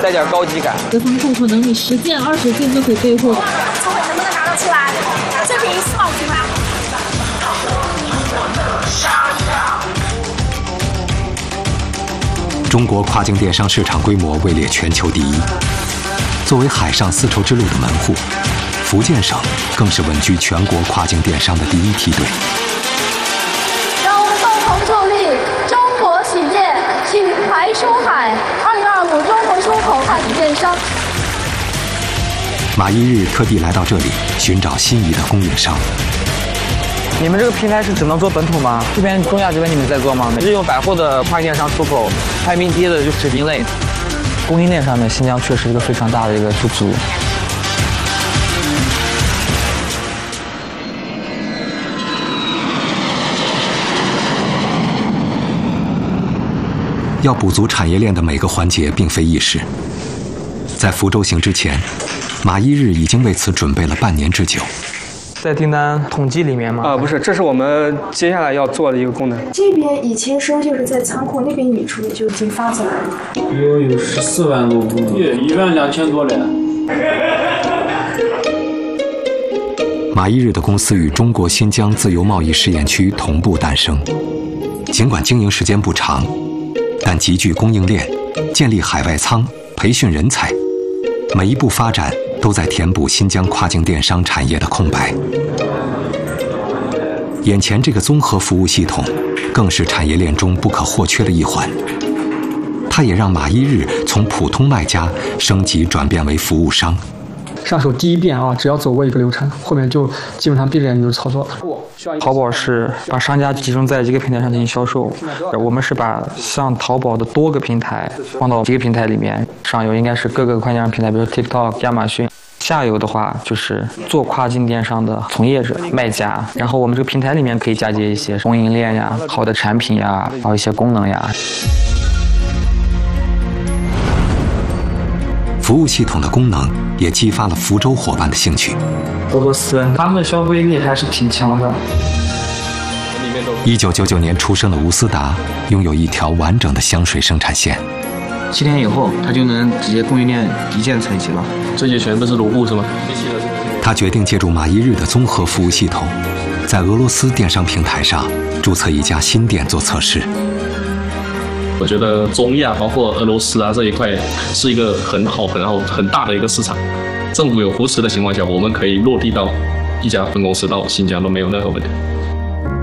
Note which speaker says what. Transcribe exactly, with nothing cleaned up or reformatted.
Speaker 1: 带点高级感。
Speaker 2: 德方控可能你十件、二十件都可以备货。
Speaker 3: 成本能不能拿得出来？这便宜四毛几块。
Speaker 4: 中国跨境电商市场规模位列全球第一。作为海上丝绸之路的门户，福建省更是稳居全国跨境电商的第一梯队。
Speaker 5: 让我们共同助力中国企业品牌出海，二零二五中国出口跨境电商。
Speaker 4: 马一日特地来到这里寻找心仪的供应商。
Speaker 1: 你们这个平台是只能做本土吗？这边中亚这边你们在做吗？日用百货的跨境电商出口排名低的就是林类。供应链上面，新疆确实一个非常大的一个不足。
Speaker 4: 要补足产业链的每个环节并非易事。在福州行之前，马一日已经为此准备了半年之久。
Speaker 1: 在订单统计里面吗？
Speaker 6: 啊、呃，不是，这是我们接下来要做的一个功能。
Speaker 3: 这边以前说就是在仓库那边运出的就已经发走了。
Speaker 7: 有有十四万多部，一万两千多人。
Speaker 4: 马一日的公司与中国新疆自由贸易试验区同步诞生，尽管经营时间不长，但集聚供应链、建立海外仓、培训人才，每一步发展都在填补新疆跨境电商产业的空白。眼前这个综合服务系统，更是产业链中不可或缺的一环。它也让马一日从普通卖家升级转变为服务商。
Speaker 8: 上手第一遍啊，只要走过一个流程，后面就基本上闭着眼睛就操作了。
Speaker 1: 淘宝是把商家集中在一个平台上进行销售，我们是把像淘宝的多个平台放到一个平台里面。上游应该是各个跨境电商平台，比如 TikTok、亚马逊。下游的话就是做跨境电商的从业者、卖家。然后我们这个平台里面可以嫁接一些供应链呀、好的产品呀，还有一些功能呀。
Speaker 4: 服务系统的功能也激发了福州伙伴的兴趣。
Speaker 8: 俄罗斯他们的消费力还是挺强的。
Speaker 4: 一九九九年出生的吴思达拥有一条完整的香水生产线，
Speaker 9: 七天以后他就能直接供应链一键采集了。
Speaker 7: 这些全部是卢布是吗？
Speaker 4: 他决定借助马一日的综合服务系统，在俄罗斯电商平台上注册一家新店做测试。
Speaker 7: 我觉得中亚包括俄罗斯啊这一块是一个很好很好很大的一个市场，政府有扶持的情况下，我们可以落地到一家分公司到新疆都没有任何问题。